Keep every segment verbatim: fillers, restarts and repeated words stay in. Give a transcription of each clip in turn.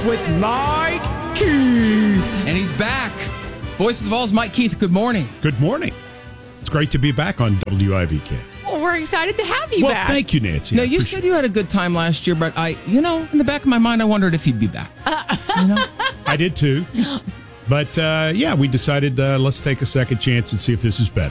with Mike Keith. And he's back. Voice of the Vols, Mike Keith, good morning. Good morning. It's great to be back on W I V K. Well, we're excited to have you well, back. Thank you, Nancy. Now, you said you had a good time last year, but I, you know, in the back of my mind, I wondered if you'd be back. Uh, you know? I did too. But, uh, yeah, we decided uh, let's take a second chance and see if this is better.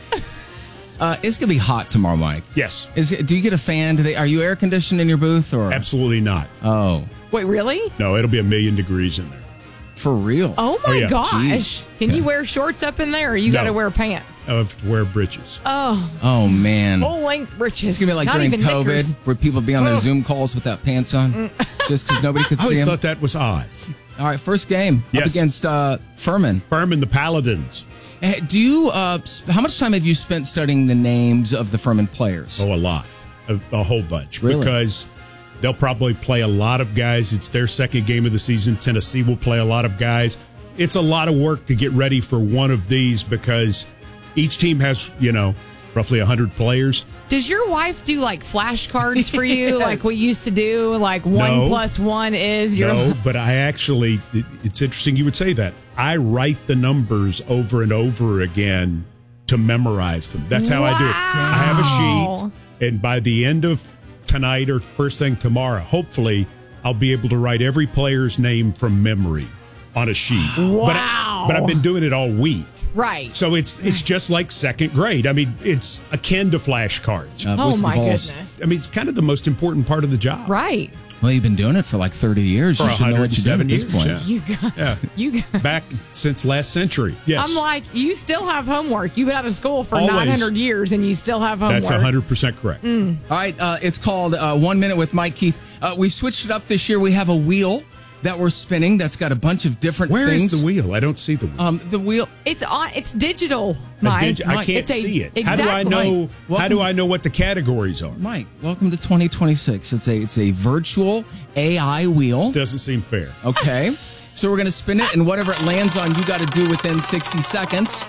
Uh, it's going to be hot tomorrow, Mike. Yes. Is it, do you get a fan? Do they, are you air conditioned in your booth? Or Absolutely not. Oh. Wait, really? No, it'll be a million degrees in there. For real? Oh, my Oh, yeah. gosh. Jeez. Can Okay. you wear shorts up in there, or you No. got to wear pants? I have to wear britches. Oh, Oh, man. full-length breeches. It's going to be like Not during even COVID, knickers. where people be on their Oh. Zoom calls without pants on, just because nobody could I see always them. thought that was odd. All right, first game up Yes. against uh, Furman. Furman, the Paladins. Eh, Do you? Uh, sp- how much time have you spent studying the names of the Furman players? Oh, a lot. A, a whole bunch. Really? Because they'll probably play a lot of guys. It's their second game of the season. Tennessee will play a lot of guys. It's a lot of work to get ready for one of these because each team has, you know, roughly one hundred players. Does your wife do like flashcards for you, Yes. like we used to do? Like one No. plus one is your. No, but I actually, it, it's interesting you would say that. I write the numbers over and over again to memorize them. That's how I do it. I have a sheet, and by the end of tonight or first thing tomorrow, hopefully, I'll be able to write every player's name from memory on a sheet. Wow. But, I, but I've been doing it all week. Right. So it's it's just like second grade. I mean, it's akin to flashcards. Uh, Oh, Voice of the my Vols. goodness. I mean, it's kind of the most important part of the job. Right. Well, you've been doing it for like thirty years. For You should know what you're doing at this one hundred point. seven years, You got. Yeah. You got. Back since last century. Yes. I'm like, you still have homework. You've been out of school for Always. nine hundred years, and you still have homework. That's one hundred percent correct. All right, uh, it's called uh, One Minute with Mike Keith. Uh, we switched it up this year. We have a wheel that we're spinning that's got a bunch of different Where is things. the wheel? I don't see the wheel. Um, the wheel. It's on. It's digital, I, Mike. did- I Mike, can't it's a- see it. Exactly. How do I know? Mike, how do welcome- I know what the categories are? Mike, welcome to twenty twenty-six. It's a it's a virtual A I wheel. This doesn't seem fair. Okay. So we're going to spin it, and whatever it lands on, you got to do within sixty seconds.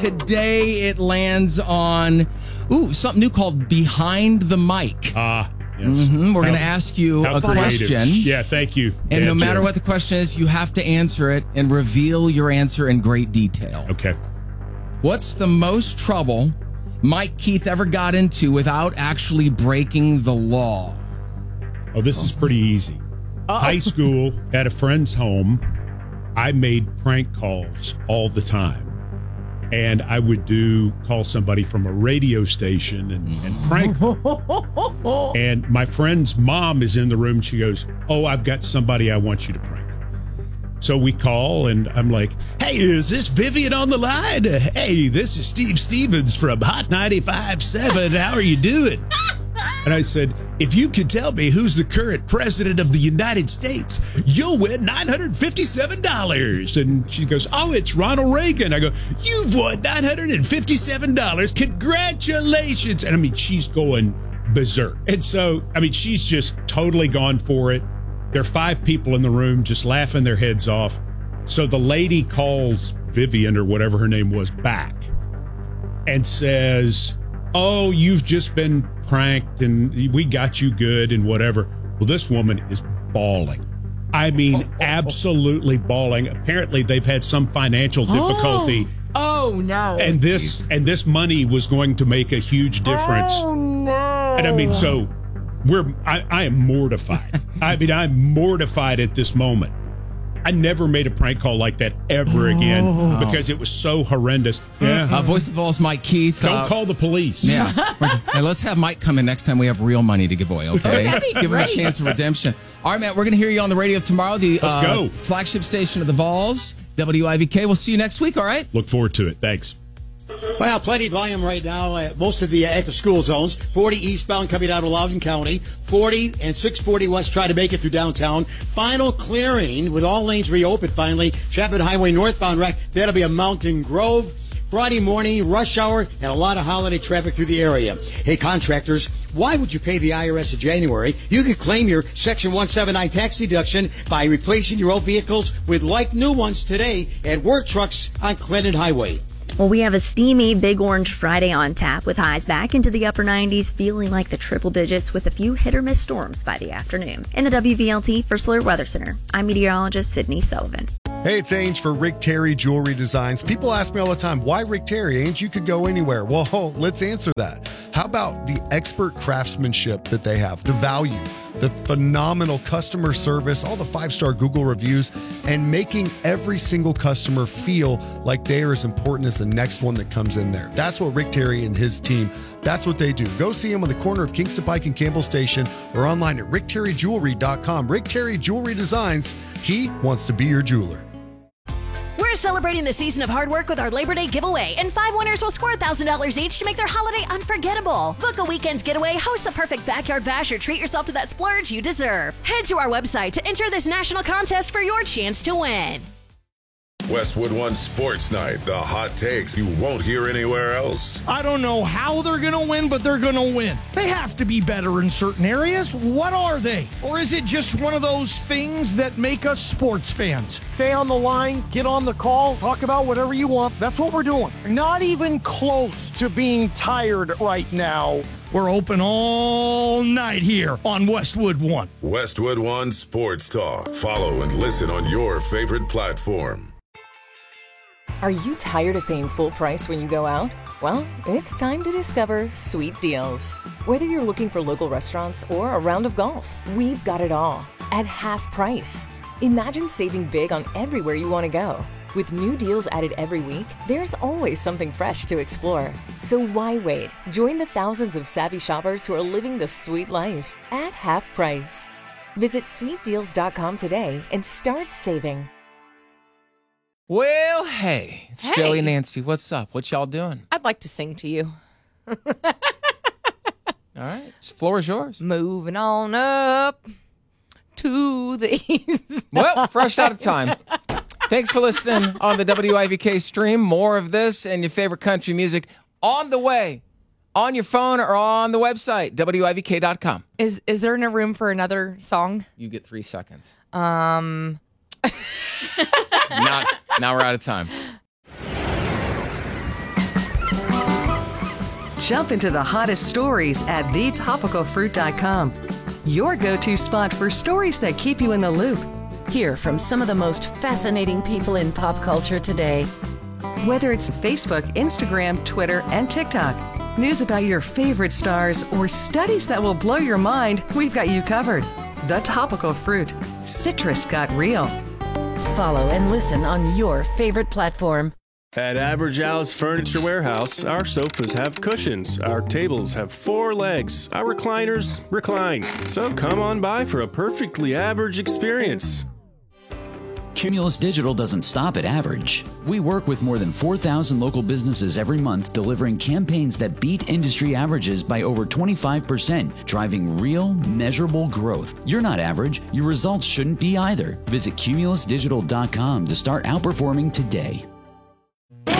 Today it lands on, ooh, something new called Behind the Mic. Ah, yes. Mhm, We're going to How- ask you how a creative. question. Yeah, thank you. And no Dan matter Joe. what the question is, you have to answer it and reveal your answer in great detail. Okay. What's the most trouble Mike Keith ever got into without actually breaking the law? Oh, this is pretty easy. High school, at a friend's home, I made prank calls all the time. And I would do call somebody from a radio station and, and prank them. And my friend's mom is in the room. She goes, "Oh, I've got somebody I want you to prank." So we call, and I'm like, "Hey, is this Vivian on the line? Uh, Hey, this is Steve Stevens from Hot ninety-five point seven. How are you doing?" And I said, "If you can tell me who's the current president of the United States, you'll win nine hundred fifty-seven dollars. And she goes, "Oh, it's Ronald Reagan." I go, "You've won nine hundred fifty-seven dollars. Congratulations." And I mean, she's going berserk. And so, I mean, she's just totally gone for it. There are five people in the room just laughing their heads off. So the lady calls Vivian, or whatever her name was, back and says, "Oh, you've just been pranked and we got you good and whatever." Well, this woman is bawling. I mean, absolutely bawling. Apparently, they've had some financial difficulty, Oh no. and this and this money was going to make a huge difference. Oh no. And I mean, so we're I, I am mortified. I mean, I'm mortified at this moment. I never made a prank call like that ever again because it was so horrendous. Yeah. Uh, Voice of the Vols, Mike Keith. Don't uh, call the police. Yeah. Hey, let's have Mike come in next time we have real money to give away, okay? That'd be Give him a great. chance of redemption. All right, man, we're going to hear you on the radio tomorrow. The Let's uh, go. flagship station of the Vols, W I V K. We'll see you next week, all right? Look forward to it. Thanks. Well, plenty of volume right now. Uh, most of the uh, active school zones. forty eastbound coming out of Loudoun County. forty and six forty west try to make it through downtown. Final clearing with all lanes reopened finally. Chapman Highway northbound wreck. That'll be a Mountain Grove. Friday morning, rush hour, and a lot of holiday traffic through the area. Hey, contractors, why would you pay the I R S in January? You can claim your Section one seventy-nine tax deduction by replacing your old vehicles with like new ones today at Work Trucks on Clinton Highway. Well, we have a steamy Big Orange Friday on tap with highs back into the upper nineties, feeling like the triple digits with a few hit-or-miss storms by the afternoon. In the W V L T for Slur Weather Center, I'm meteorologist Sydney Sullivan. Hey, it's Ange for Rick Terry Jewelry Designs. People ask me all the time, why Rick Terry? Ange, you could go anywhere. Well, let's answer that. How about the expert craftsmanship that they have, the value, the phenomenal customer service, all the five-star Google reviews, and making every single customer feel like they are as important as the next one that comes in there. That's what Rick Terry and his team, that's what they do. Go see him on the corner of Kingston Pike and Campbell Station or online at rick terry jewelry dot com. Rick Terry Jewelry Designs, he wants to be your jeweler. We're celebrating the season of hard work with our Labor Day giveaway, and five winners will score one thousand dollars each to make their holiday unforgettable. Book a weekend's getaway, host the perfect backyard bash, or treat yourself to that splurge you deserve. Head to our website to enter this national contest for your chance to win. Westwood One Sports Night, the hot takes you won't hear anywhere else. I don't know how they're going to win, but they're going to win. They have to be better in certain areas. What are they? Or is it just one of those things that make us sports fans? Stay on the line, get on the call, talk about whatever you want. That's what we're doing. Not even close to being tired right now. We're open all night here on Westwood One. Westwood One Sports Talk. Follow and listen on your favorite platform. Are you tired of paying full price when you go out? Well, it's time to discover Sweet Deals. Whether you're looking for local restaurants or a round of golf, we've got it all at half price. Imagine saving big on everywhere you want to go. With new deals added every week, there's always something fresh to explore. So why wait? Join the thousands of savvy shoppers who are living the sweet life at half price. Visit sweet deals dot com today and start saving. Well, hey, it's Hey. Joey and Nancy. What's up? What y'all doing? I'd like to sing to you. All right, the floor is yours. Moving on up to the east. Well, fresh out of time. Thanks for listening on the W I V K stream. More of this and your favorite country music on the way, on your phone or on the website, W I V K dot com. Is is there no room for another song? You get three seconds. Um, Not, now we're out of time. Jump into the hottest stories at the topical fruit dot com. Your go-to spot for stories that keep you in the loop. Hear from some of the most fascinating people in pop culture today. Whether it's Facebook, Instagram, Twitter, and TikTok, news about your favorite stars, or studies that will blow your mind, we've got you covered. The Topical Fruit. Citrus got real. Follow and listen on your favorite platform. At Average Al's Furniture Warehouse, our sofas have cushions, our tables have four legs, our recliners recline. So come on by for a perfectly average experience. Cumulus Digital doesn't stop at average. We work with more than four thousand local businesses every month, delivering campaigns that beat industry averages by over twenty-five percent, driving real, measurable growth. You're not average. Your results shouldn't be either. Visit cumulus digital dot com to start outperforming today.